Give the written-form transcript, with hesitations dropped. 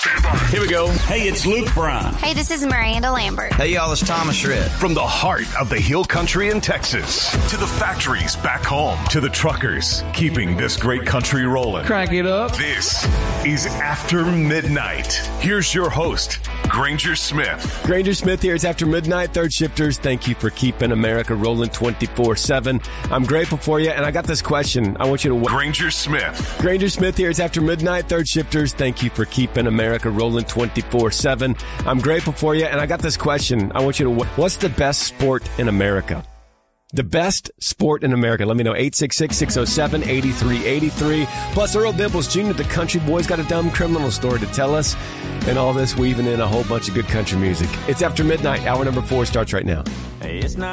Here we go. Hey, it's Luke Bryan. Hey, this is Miranda Lambert. Hey, y'all, it's Thomas Shred. From the heart of the Hill Country in Texas to the factories back home to the truckers keeping this great country rolling. Crank it up. This is After Midnight. Here's your host, Granger Smith. Granger Smith here. It's After Midnight. Third shifters, thank you for keeping America rolling 24/7. I'm grateful for you, and I got this question. I want you to... Granger Smith. Granger Smith here. It's After Midnight. Third shifters, thank you for keeping America rolling 24/7. I'm grateful for you, and I got this question. I want you to... What's the best sport in America? The best sport in America. Let me know. 866-607-8383. Plus, Earl Dimples Jr., the country boy's got a dumb criminal story to tell us. And all this weaving in a whole bunch of good country music. It's After Midnight. Hour number 4 starts right now. Hey, it's not